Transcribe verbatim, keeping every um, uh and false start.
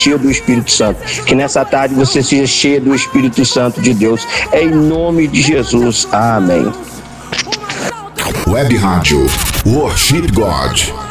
cheio do Espírito Santo. Que nessa tarde você seja cheio do Espírito Santo de Deus. Em nome de Jesus. Amém. Web Rádio Worship God.